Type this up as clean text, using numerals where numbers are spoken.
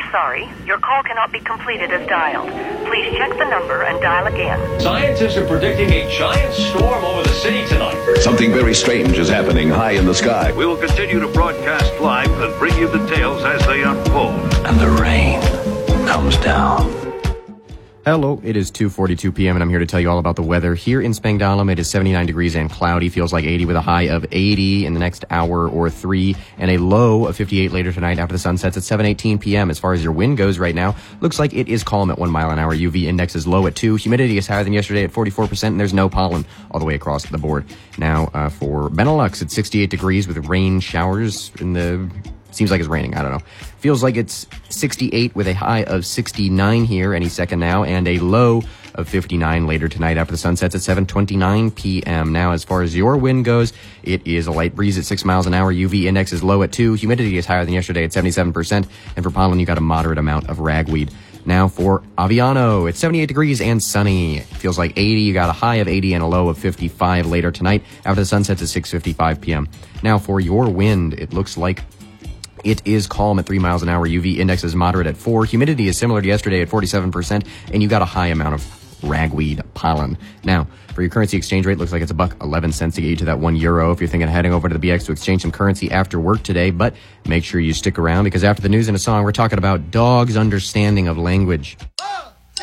sorry. Your call cannot be completed as dialed. Please check the number and dial again. Scientists are predicting a giant storm over the city tonight. Something very strange is happening high in the sky. We will continue to broadcast live and bring you the tales as they unfold. And the rain comes down. Hello, it is 2:42 p.m. and I'm here to tell you all about the weather. Here in Spangdahlem, it is 79 degrees and cloudy. Feels like 80 with a high of 80 in the next hour or three and a low of 58 later tonight after the sun sets at 7:18 p.m. As far as your wind goes right now, looks like it is calm at 1 mile an hour. UV index is low at 2. Humidity is higher than yesterday at 44% and there's no pollen all the way across the board. Now, for Benelux, it's 68 degrees with rain showers in the... Seems like it's raining. I don't know. Feels like it's 68 with a high of 69 here any second now and a low of 59 later tonight after the sun sets at 7:29 p.m. Now, as far as your wind goes, it is a light breeze at 6 miles an hour. UV index is low at 2. Humidity is higher than yesterday at 77%. And for pollen, you got a moderate amount of ragweed. Now for Aviano, it's 78 degrees and sunny. It feels like 80. You got a high of 80 and a low of 55 later tonight after the sun sets at 6:55 p.m. Now for your wind, it looks like it is calm at 3 miles an hour. UV index is moderate at 4. Humidity is similar to yesterday at 47%, and you got a high amount of ragweed pollen. Now, for your currency exchange rate, looks like it's $1.11 to get you to that €1 if you're thinking of heading over to the BX to exchange some currency after work today. But make sure you stick around because after the news and a song, we're talking about dogs' understanding of language.